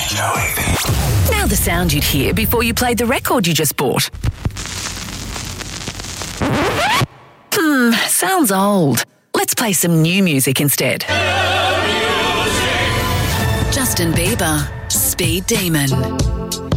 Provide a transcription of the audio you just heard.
Now the sound you'd hear before you played the record you just bought. Sounds old. Let's play some new music instead. Justin Bieber, Speed Demon.